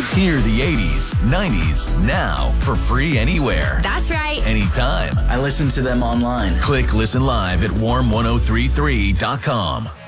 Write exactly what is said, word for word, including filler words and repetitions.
Hear the eighties, nineties now for free anywhere. That's right. Anytime. I listen to them online. Click Listen Live at warm ten thirty-three dot com.